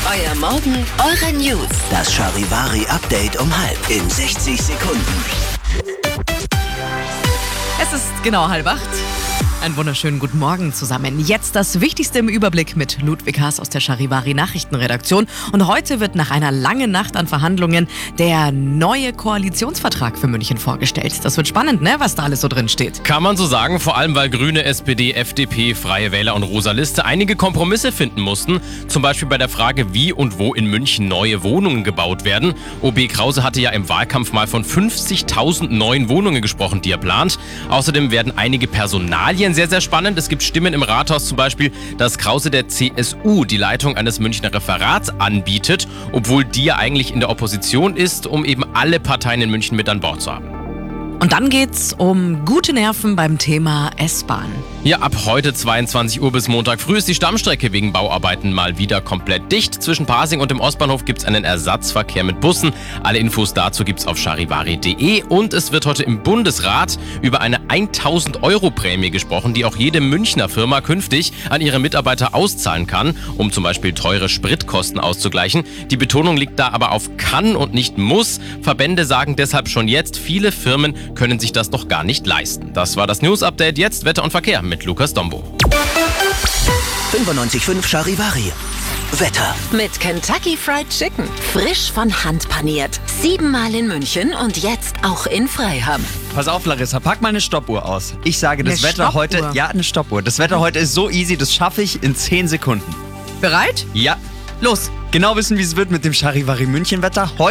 Euer Morgen, eure News. Das Charivari-Update um 6:30 in 60 Sekunden. Es ist genau 7:30. Einen wunderschönen guten Morgen zusammen. Jetzt das Wichtigste im Überblick mit Ludwig Haas aus der Charivari Nachrichtenredaktion. Und heute wird nach einer langen Nacht an Verhandlungen der neue Koalitionsvertrag für München vorgestellt. Das wird spannend, ne, was da alles so drin steht. Kann man so sagen, vor allem weil Grüne, SPD, FDP, Freie Wähler und Rosa Liste einige Kompromisse finden mussten. Zum Beispiel bei der Frage, wie und wo in München neue Wohnungen gebaut werden. OB Krause hatte ja im Wahlkampf mal von 50.000 neuen Wohnungen gesprochen, die er plant. Außerdem werden einige Personalien sehr, sehr spannend. Es gibt Stimmen im Rathaus zum Beispiel, dass Krause der CSU die Leitung eines Münchner Referats anbietet, obwohl die ja eigentlich in der Opposition ist, um eben alle Parteien in München mit an Bord zu haben. Und dann geht's um gute Nerven beim Thema S-Bahn. Ja, ab heute 22 Uhr bis Montag früh ist die Stammstrecke wegen Bauarbeiten mal wieder komplett dicht. Zwischen Pasing und dem Ostbahnhof gibt's einen Ersatzverkehr mit Bussen. Alle Infos dazu gibt's auf charivari.de. Und es wird heute im Bundesrat über eine 1.000 € Prämie gesprochen, die auch jede Münchner Firma künftig an ihre Mitarbeiter auszahlen kann, um zum Beispiel teure Spritkosten auszugleichen. Die Betonung liegt da aber auf kann und nicht muss. Verbände sagen deshalb schon jetzt, viele Firmen können sich das noch gar nicht leisten. Das war das News-Update. Jetzt Wetter und Verkehr mit Lukas Dombo. 95.5 Charivari. Wetter. Mit Kentucky Fried Chicken. Frisch von Hand paniert. 7-mal in München und jetzt auch in Freiham. Pass auf, Larissa, pack mal eine Stoppuhr aus. Ich sage, das Eine Wetter heute... Stoppuhr? Ja, eine Stoppuhr. Das Wetter heute ist so easy, das schaffe ich in 10 Sekunden. Bereit? Ja. Los! Genau wissen, wie es wird mit dem Charivari München Wetter.